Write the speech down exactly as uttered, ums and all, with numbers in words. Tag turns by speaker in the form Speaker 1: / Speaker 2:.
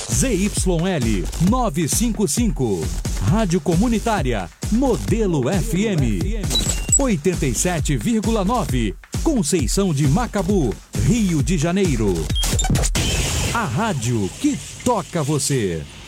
Speaker 1: Z Y L novecentos e cinquenta e cinco. Rádio Comunitária Modelo F M. oitenta e sete vírgula nove. Conceição de Macabu, Rio de Janeiro. A rádio que toca você.